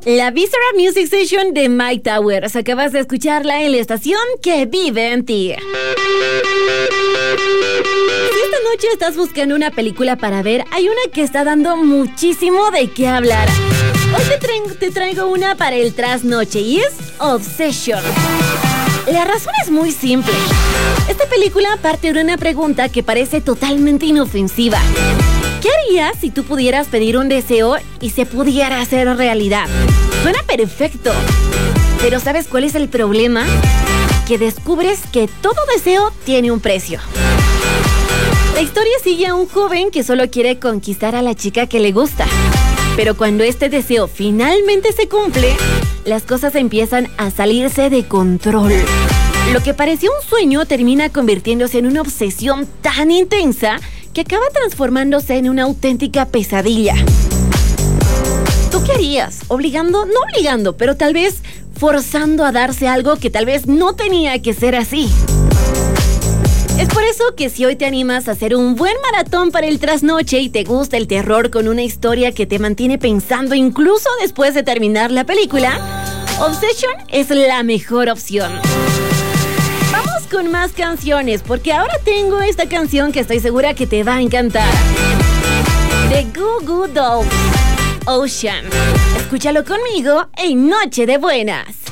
La Visceral Music Session de Mike Towers. Acabas de escucharla en la estación que vive en ti. Si esta noche estás buscando una película para ver, hay una que está dando muchísimo de qué hablar. Hoy te traigo una para el trasnoche y es Obsession. La razón es muy simple. Esta película parte de una pregunta que parece totalmente inofensiva. ¿Qué harías si tú pudieras pedir un deseo y se pudiera hacer realidad? Suena perfecto. Pero ¿sabes cuál es el problema? Que descubres que todo deseo tiene un precio. La historia sigue a un joven que solo quiere conquistar a la chica que le gusta. Pero cuando este deseo finalmente se cumple, las cosas empiezan a salirse de control. Lo que parecía un sueño termina convirtiéndose en una obsesión tan intensa que acaba transformándose en una auténtica pesadilla. ¿Tú qué harías? No obligando, pero tal vez forzando a darse algo que tal vez no tenía que ser así. Es por eso que si hoy te animas a hacer un buen maratón para el trasnoche y te gusta el terror con una historia que te mantiene pensando incluso después de terminar la película, Obsession es la mejor opción. Vamos con más canciones, porque ahora tengo esta canción que estoy segura que te va a encantar. The Goo Goo Dolls, Ocean. Escúchalo conmigo en Noche de Buenas.